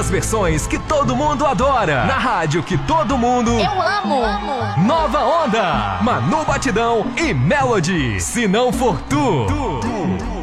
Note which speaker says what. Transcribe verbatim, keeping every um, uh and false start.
Speaker 1: As versões que todo mundo adora. Na rádio que todo mundo...
Speaker 2: Eu amo. amo.
Speaker 1: Nova Onda, Manu Batidão e Melody. Se não for tu. tu.